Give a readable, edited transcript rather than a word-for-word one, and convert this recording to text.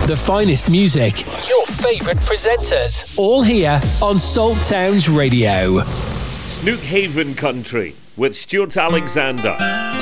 the finest music, your favourite presenters, all here on Salt Towns Radio. Snookhaven Country with Stuart Alexander.